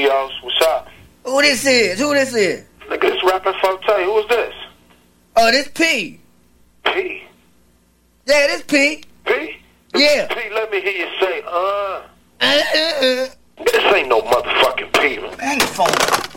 Studios. What's up? Who this is? Nigga, this rapping Forte. Who is this? Oh, this P. P. Yeah, this P. P? Yeah. P, let me hear you say, This ain't no motherfucking P. Hang the phone up.